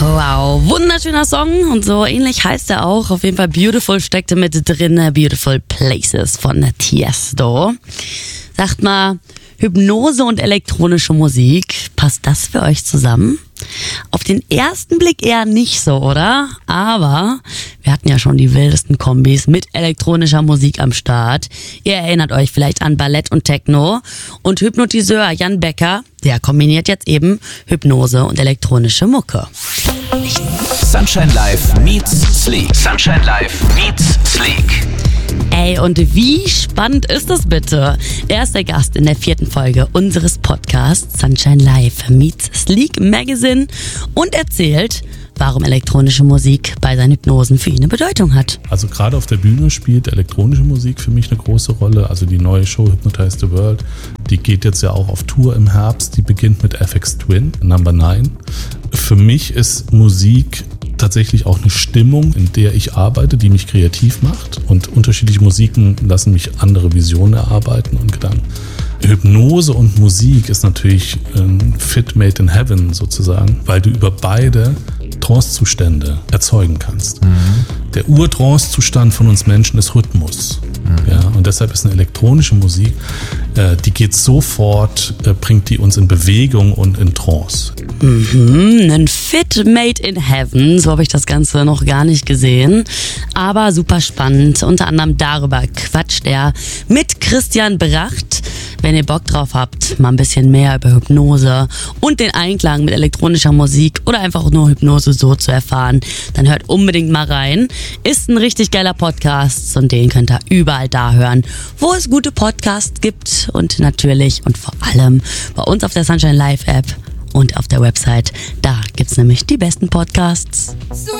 Wow, wunderschöner Song und so ähnlich heißt er auch. Auf jeden Fall Beautiful steckte mit drin, Beautiful Places von Tiesto. Sagt mal, Hypnose und elektronische Musik, passt das für euch zusammen? Auf den ersten Blick eher nicht so, oder? Aber wir hatten ja schon die wildesten Kombis mit elektronischer Musik am Start. Ihr erinnert euch vielleicht an Ballett und Techno. Und Hypnotiseur Jan Becker, der kombiniert jetzt eben Hypnose und elektronische Mucke. Sunshine Live meets Sleek. Sunshine Live meets Sleek. Ey, und wie spannend ist das bitte? Er ist der Gast in der 4. Folge unseres Podcasts Sunshine Live meets Sleek Magazine und erzählt, warum elektronische Musik bei seinen Hypnosen für ihn eine Bedeutung hat. Also gerade auf der Bühne spielt elektronische Musik für mich eine große Rolle. Also die neue Show Hypnotize the World, die geht jetzt ja auch auf Tour im Herbst. Die beginnt mit FX Twin, Number 9. Für mich ist Musik tatsächlich auch eine Stimmung, in der ich arbeite, die mich kreativ macht. Und unterschiedliche Musiken lassen mich andere Visionen erarbeiten und Gedanken. Hypnose und Musik ist natürlich ein Fit made in heaven sozusagen, weil du über beide Trance-Zustände erzeugen kannst. Der Ur-Trance-Zustand von uns Menschen ist Rhythmus. Ja, und deshalb ist eine elektronische Musik, die geht sofort, bringt die uns in Bewegung und in Trance. Ein Fit made in heaven, so habe ich das Ganze noch gar nicht gesehen. Aber super spannend, unter anderem darüber quatscht er mit Christian Bracht. Wenn ihr Bock drauf habt, mal ein bisschen mehr über Hypnose und den Einklang mit elektronischer Musik oder einfach nur Hypnose so zu erfahren, dann hört unbedingt mal rein. Ist ein richtig geiler Podcast und den könnt ihr überall da hören, wo es gute Podcasts gibt und natürlich und vor allem bei uns auf der Sunshine Live App und auf der Website. Da gibt's nämlich die besten Podcasts.